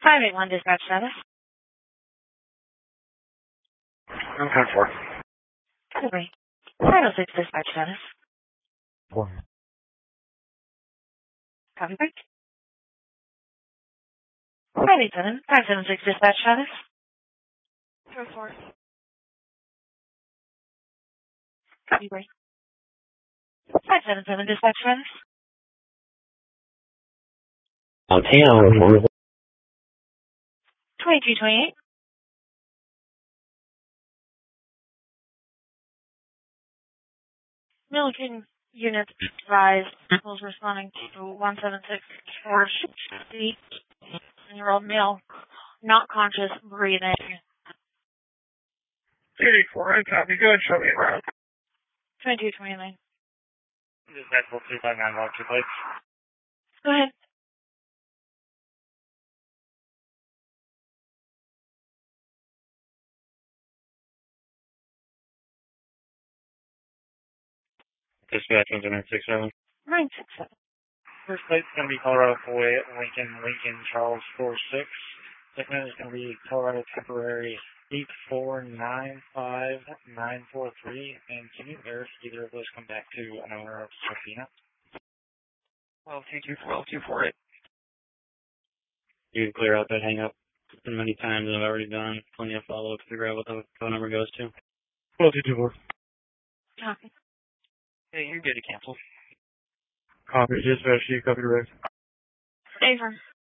581 dispatch status. I'm 10-4. Copy. 506 dispatch status. 4. Copy break. 587, 576 dispatch status. 4. Copy break. 577 dispatch status. Montana. 2228. Milliken unit advised was responding to 1764 year-old male, not conscious, breathing. 84, I copy. Go ahead, show me around. 2229. Dispatch 259, voucher, please. Go ahead. Dispatch 967. 967. First plate's going to be Colorado 48, Lincoln, Charles 46. Second is going to be Colorado Temporary 8495943. And can you verify either of those come back to an owner of Sofina? 1224, 1228. You can clear out that hang up many times than I've already done. Plenty of follow-up to figure out what the phone number goes to. 1224. Copy. Hey, you're good to cancel. Copy. Dispatch, you copy direct. Favor.